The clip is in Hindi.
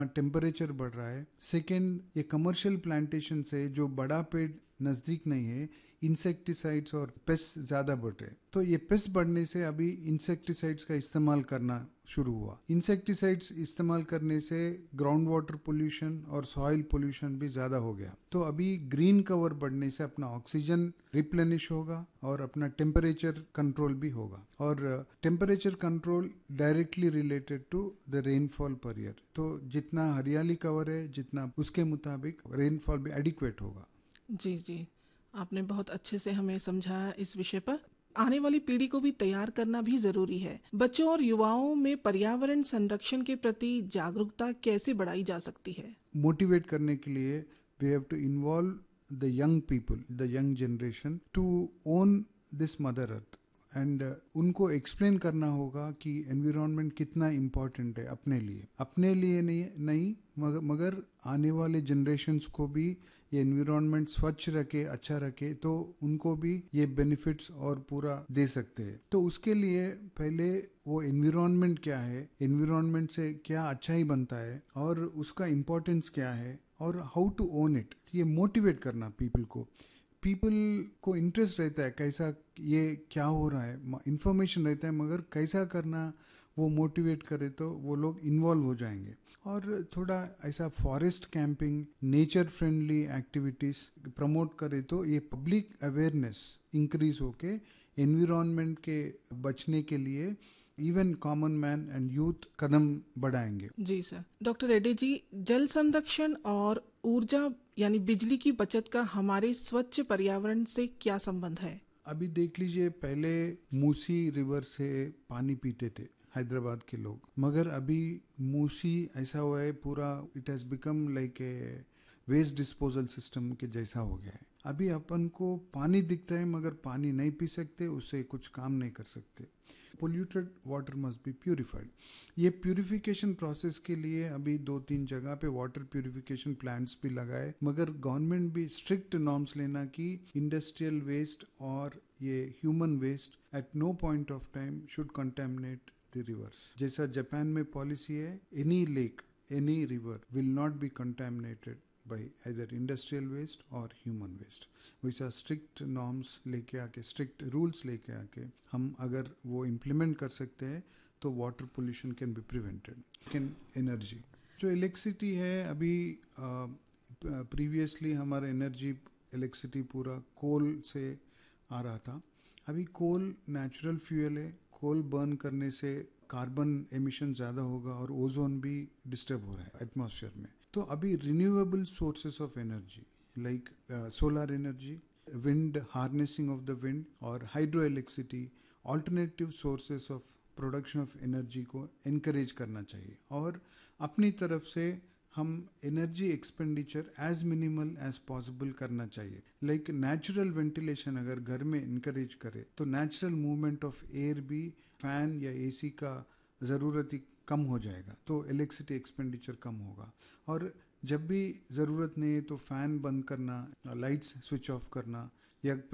टेम्परेचर बढ़ रहा है। सेकेंड, ये कमर्शियल प्लांटेशन से जो बड़ा पेड़ नज़दीक नहीं है, इंसेक्टिसाइड्स और पेस्ट ज़्यादा बढ़ रहे। तो ये पेस्ट बढ़ने से अभी इंसेक्टिसाइड्स का इस्तेमाल करना शुरू हुआ। इंसेक्टिसाइड्स इस्तेमाल करने से ग्राउंड वाटर पोल्यूशन और सॉइल पोल्यूशन भी ज़्यादा हो गया। तो अभी ग्रीन कवर बढ़ने से अपना ऑक्सीजन रिप्लेनिश होगा और अपना टेम्परेचर कंट्रोल भी होगा। और temperature control directly related to the rainfall per year. तो जितना हरियाली कवर है, जितना उसके मुताबिक रेनफॉल भी एडिक्वेट होगा। जी जी, आपने बहुत अच्छे से हमें समझाया इस विषय पर। आने वाली पीढ़ी को भी तैयार करना भी जरूरी है। बच्चों और युवाओं में पर्यावरण संरक्षण के प्रति जागरूकता कैसे बढ़ाई जा सकती है? मोटिवेट करने के लिए we have to involve the young people, the young generation to own this mother earth. And उनको एक्सप्लेन करना होगा कि एनवायरनमेंट कितना इम्पोर्टेंट है अपने लिए नहीं मगर आने वाले जनरेशन्स को भी ये एनवायरनमेंट स्वच्छ रखे, अच्छा रखे, तो उनको भी ये बेनिफिट्स और पूरा दे सकते हैं। तो उसके लिए पहले वो एनवायरनमेंट क्या है, एनवायरनमेंट से क्या अच्छा ही बनता है और उसका इम्पोर्टेंस क्या है और हाउ टू ओन इट, ये मोटिवेट करना पीपल को इंटरेस्ट रहता है कैसा ये क्या हो रहा है, इंफॉर्मेशन रहता है मगर कैसा करना वो मोटिवेट करे तो वो लोग इन्वॉल्व हो जाएंगे। और थोड़ा ऐसा forest camping, nature friendly activities promote करे तो ये पब्लिक अवेयरनेस इंक्रीज होके एनवायरनमेंट के बचने के लिए even common man and youth कदम बढ़ाएंगे। जी सर। डॉक्टर रेड्डी जी, जल संरक्षण और ऊर्जा यानी बिजली की बचत का हमारे स्वच्छ पर्यावरण से क्या संबंध है? अभी देख लीजिए, पहले मूसी रिवर से पानी पीते थे हैदराबाद के लोग, मगर अभी मूसी ऐसा हुआ है पूरा, it has become like a waste disposal system के जैसा हो गया है। अभी अपन को पानी दिखता है मगर पानी नहीं पी सकते, उससे कुछ काम नहीं कर सकते। Polluted water must be purified. ये प्यूरिफिकेशन प्रोसेस के लिए अभी 2-3 जगह पे वाटर प्यूरिफिकेशन प्लांट्स भी लगाए, मगर गवर्नमेंट भी स्ट्रिक्ट नॉर्म्स लेना कि इंडस्ट्रियल वेस्ट और ये human waste eight no point of time should contaminate the reverse. जैसा जापान में पॉलिसी है, any lake, any river will not be contaminated by either industrial waste or human waste। वैसा स्ट्रिक्ट नॉर्म्स लेके आके, स्ट्रिक्ट रूल्स लेके आके हम अगर वो इम्प्लीमेंट कर सकते हैं तो water pollution can be prevented. Can energy, जो इलेक्ट्रिसिटी है अभी प्रीवियसली हमारा इलेक्ट्रिसिटी पूरा कोल से आ रहा था। अभी कोल नेचुरल फ्यूल है, कोल बर्न करने से कार्बन एमिशन ज़्यादा होगा और ओजोन भी डिस्टर्ब हो रहा है एटमॉस्फेयर में। तो अभी renewable sources of energy like solar energy, wind, harnessing of the wind और hydro electricity, alternative sources of production of energy को एनकरेज करना चाहिए। और अपनी तरफ से हम energy expenditure as minimal as possible करना चाहिए। लाइक नेचुरल वेंटिलेशन अगर घर में इनकरेज करे तो नेचुरल मूवमेंट ऑफ एयर भी फैन या एसी का ज़रूरत ही कम हो जाएगा, तो इलेक्ट्रिसिटी एक्सपेंडिचर कम होगा। और जब भी ज़रूरत नहीं है तो फ़ैन बंद करना, लाइट्स स्विच ऑफ करना या